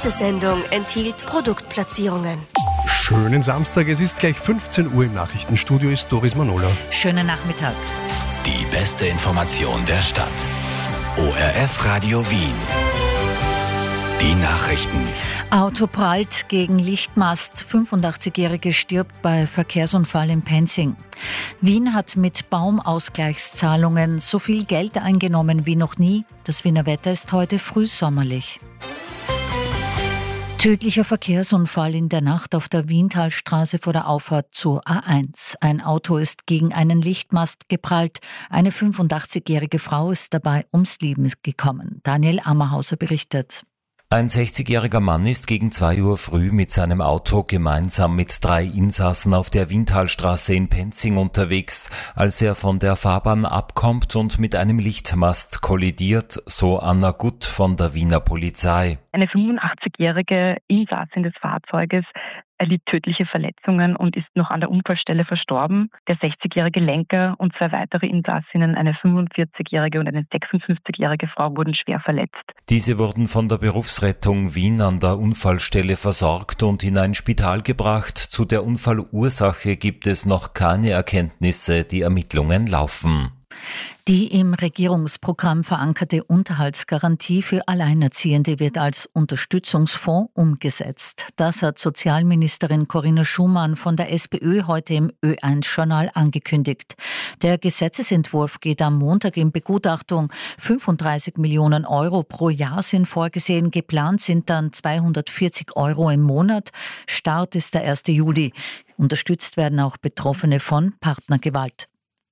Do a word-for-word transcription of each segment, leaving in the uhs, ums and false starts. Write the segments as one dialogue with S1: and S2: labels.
S1: Diese Sendung enthielt Produktplatzierungen.
S2: Schönen Samstag, es ist gleich fünfzehn Uhr, im Nachrichtenstudio ist Doris Manola.
S3: Schönen Nachmittag.
S4: Die beste Information der Stadt. O R F Radio Wien. Die Nachrichten.
S3: Auto prallt gegen Lichtmast. fünfundachtzigjährige stirbt bei Verkehrsunfall in Penzing. Wien hat mit Baumausgleichszahlungen so viel Geld eingenommen wie noch nie. Das Wiener Wetter ist heute frühsommerlich. Tödlicher Verkehrsunfall in der Nacht auf der Wientalstraße vor der Auffahrt zur A eins. Ein Auto ist gegen einen Lichtmast geprallt. Eine fünfundachtzigjährige Frau ist dabei ums Leben gekommen. Daniel Ammerhauser berichtet.
S5: Ein sechzigjähriger Mann ist gegen zwei Uhr früh mit seinem Auto gemeinsam mit drei Insassen auf der Wientalstraße in Penzing unterwegs, als er von der Fahrbahn abkommt und mit einem Lichtmast kollidiert, so Anna Gutt von der Wiener Polizei.
S6: Eine fünfundachtzigjährige Insassin des Fahrzeuges erlitt tödliche Verletzungen und ist noch an der Unfallstelle verstorben. Der sechzigjährige Lenker und zwei weitere Insassinnen, eine fünfundvierzigjährige und eine sechsundfünfzigjährige Frau, wurden schwer verletzt.
S5: Diese wurden von der Berufsrettung Wien an der Unfallstelle versorgt und in ein Spital gebracht. Zu der Unfallursache gibt es noch keine Erkenntnisse, die Ermittlungen laufen.
S3: Die im Regierungsprogramm verankerte Unterhaltsgarantie für Alleinerziehende wird als Unterstützungsfonds umgesetzt. Das hat Sozialministerin Corinna Schumann von der SPÖ heute im Ö eins Journal angekündigt. Der Gesetzesentwurf geht am Montag in Begutachtung. fünfunddreißig Millionen Euro pro Jahr sind vorgesehen. Geplant sind dann zweihundertvierzig Euro im Monat. Start ist der erste Juli. Unterstützt werden auch Betroffene von Partnergewalt.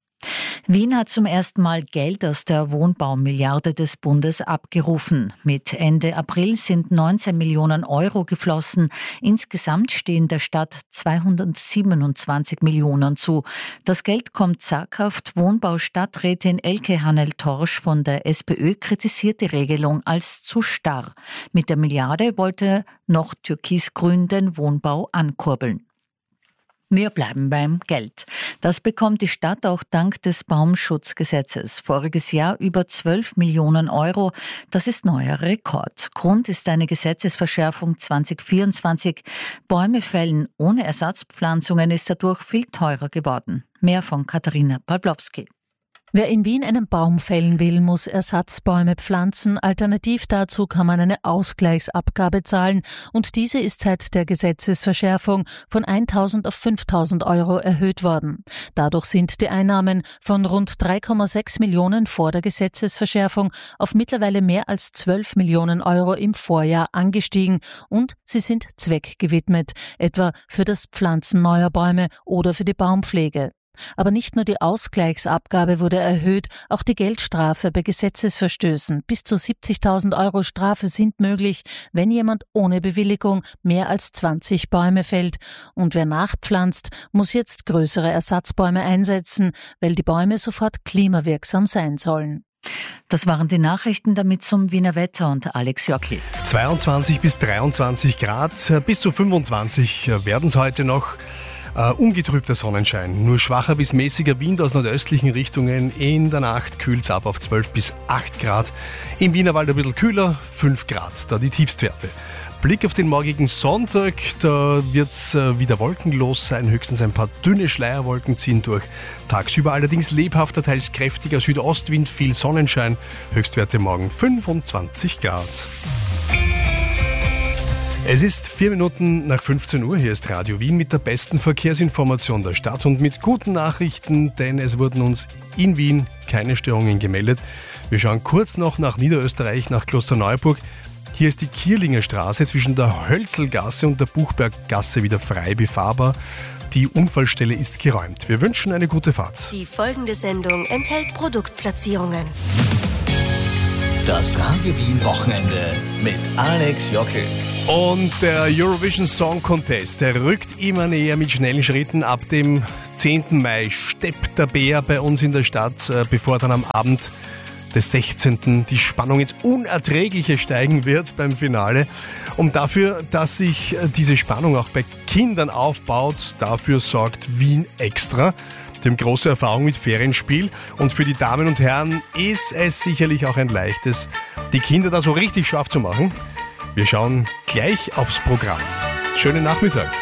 S3: Wien hat zum ersten Mal Geld aus der Wohnbaumilliarde des Bundes abgerufen. Mit Ende April sind neunzehn Millionen Euro geflossen. Insgesamt stehen der Stadt zweihundertsiebenundzwanzig Millionen zu. Das Geld kommt zaghaft. Wohnbaustadträtin Elke Hannel-Torsch von der SPÖ kritisiert die Regelung als zu starr. Mit der Milliarde wollte noch Türkisgrün den Wohnbau ankurbeln. Wir bleiben beim Geld. Das bekommt die Stadt auch dank des Baumschutzgesetzes. Voriges Jahr über zwölf Millionen Euro. Das ist neuer Rekord. Grund ist eine Gesetzesverschärfung zwanzig vierundzwanzig. Bäume fällen ohne Ersatzpflanzungen ist dadurch viel teurer geworden. Mehr von Katharina Pawlowski.
S7: Wer in Wien einen Baum fällen will, muss Ersatzbäume pflanzen. Alternativ dazu kann man eine Ausgleichsabgabe zahlen und diese ist seit der Gesetzesverschärfung von eintausend auf fünftausend Euro erhöht worden. Dadurch sind die Einnahmen von rund drei Komma sechs Millionen vor der Gesetzesverschärfung auf mittlerweile mehr als zwölf Millionen Euro im Vorjahr angestiegen und sie sind zweckgewidmet, etwa für das Pflanzen neuer Bäume oder für die Baumpflege. Aber nicht nur die Ausgleichsabgabe wurde erhöht, auch die Geldstrafe bei Gesetzesverstößen. Bis zu siebzigtausend Euro Strafe sind möglich, wenn jemand ohne Bewilligung mehr als zwanzig Bäume fällt. Und wer nachpflanzt, muss jetzt größere Ersatzbäume einsetzen, weil die Bäume sofort klimawirksam sein sollen.
S3: Das waren die Nachrichten, damit zum Wiener Wetter und Alex Jockli.
S2: zweiundzwanzig bis dreiundzwanzig Grad, bis zu fünfundzwanzig werden es heute noch. Uh, ungetrübter Sonnenschein, nur schwacher bis mäßiger Wind aus nordöstlichen Richtungen. In der Nacht kühlt es ab auf zwölf bis acht Grad. Im Wienerwald ein bisschen kühler, fünf Grad, da die Tiefstwerte. Blick auf den morgigen Sonntag, da wird es uh, wieder wolkenlos sein, höchstens ein paar dünne Schleierwolken ziehen durch. Tagsüber allerdings lebhafter, teils kräftiger Südostwind, viel Sonnenschein, Höchstwerte morgen fünfundzwanzig Grad. Es ist vier Minuten nach fünfzehn Uhr, hier ist Radio Wien mit der besten Verkehrsinformation der Stadt und mit guten Nachrichten, denn es wurden uns in Wien keine Störungen gemeldet. Wir schauen kurz noch nach Niederösterreich, nach Klosterneuburg. Hier ist die Kierlinger Straße zwischen der Hölzelgasse und der Buchberggasse wieder frei befahrbar. Die Unfallstelle ist geräumt. Wir wünschen eine gute Fahrt.
S1: Die folgende Sendung enthält Produktplatzierungen.
S4: Das Radio Wien Wochenende mit Alex Jockli.
S2: Und der Eurovision Song Contest, der rückt immer näher mit schnellen Schritten. Ab dem zehnten Mai steppt der Bär bei uns in der Stadt, bevor dann am Abend des sechzehnten die Spannung ins Unerträgliche steigen wird beim Finale. Und dafür, dass sich diese Spannung auch bei Kindern aufbaut, dafür sorgt Wien Extra. Die haben große Erfahrung mit Ferienspiel und für die Damen und Herren ist es sicherlich auch ein leichtes, die Kinder da so richtig scharf zu machen. Wir schauen gleich aufs Programm. Schönen Nachmittag.